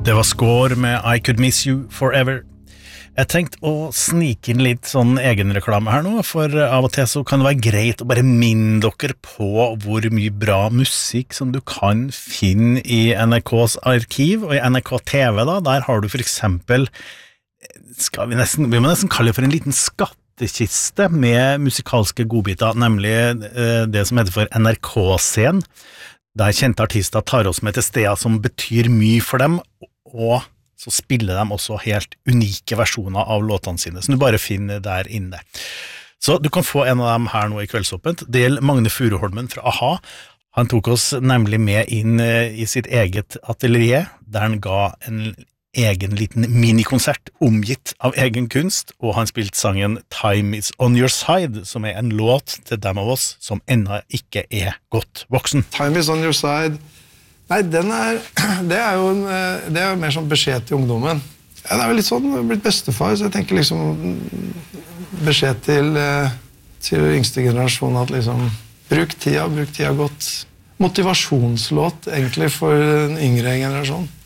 Det var Score med I Could Miss You Forever. Jeg tenkte å snike inn litt sånn egenreklame her nå, for av og til så kan det være greit å bare minne dere på hvor mye bra musikk som du kan finne i NRKs arkiv, og i NRK TV da, der har du for eksempel, vi må nesten kalle det for en liten skattekiste med musikalske godbiter, nemlig det som heter for NRK-scenen, der kjente artister tar oss med til steder som betyr mye for dem, og så spiller de også helt unike versjoner av låtene sine, som du bare finner der inne. Så du kan få en av dem her nå i Kveldsåpent. Det gjelder Magne Furuholmen fra A-ha. Han tok oss nemlig med inn i sitt eget atelier, der han ga en egen liten minikonsert omgitt av egen kunst, og han spilte sangen Time is on your side, som er en låt til dem av oss som ennå ikke er godt voksen. Time is on your side. Nei, det er jo mer sånn beskjed til ungdommen. Ja, det er jo litt sånn, jeg har blitt bestefar, så jeg tenker liksom beskjed til yngste generasjon at liksom, bruk tida godt. Motivasjonslåt egentlig for den yngre generasjon.